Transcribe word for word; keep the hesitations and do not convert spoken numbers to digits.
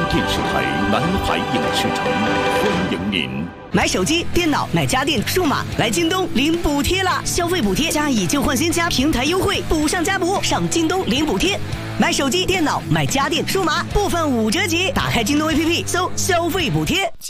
电视台南海影视城欢迎您。 买手机、电脑、买家电、数码，来京东领补贴啦！消费补贴加以旧换新加平台优惠，补上加补，上京东领补贴。买手机、电脑、买家电、数码，部分五折起。打开京东 A P P， 搜消费补贴。